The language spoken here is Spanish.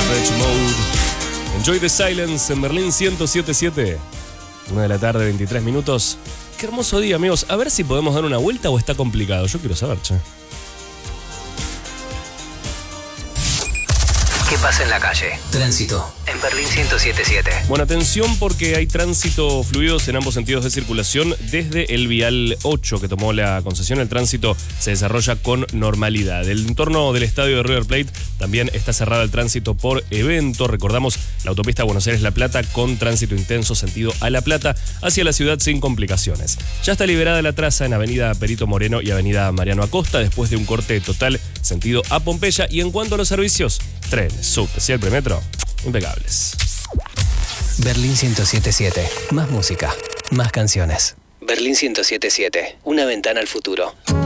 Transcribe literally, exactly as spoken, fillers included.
Depeche Mode. Enjoy the Silence en Berlín ciento siete punto siete. Una de la tarde, veintitrés minutos. Qué hermoso día, amigos. A ver si podemos dar una vuelta o está complicado. Yo quiero saber, che. ¿Qué pasa en la calle? Tránsito en Berlín ciento siete punto siete. Bueno, atención porque hay tránsito fluidos en ambos sentidos de circulación desde el vial ocho que tomó la concesión. El tránsito se desarrolla con normalidad. El entorno del estadio de River Plate también está cerrado el tránsito por evento. Recordamos la autopista Buenos Aires-La Plata con tránsito intenso sentido a La Plata hacia la ciudad sin complicaciones. Ya está liberada la traza en Avenida Perito Moreno y Avenida Mariano Acosta después de un corte total sentido a Pompeya. Y en cuanto a los servicios, trenes, subtes y el premetro, impecables. Berlín ciento siete punto siete. Más música, más canciones. Berlín ciento siete punto siete. Una ventana al futuro.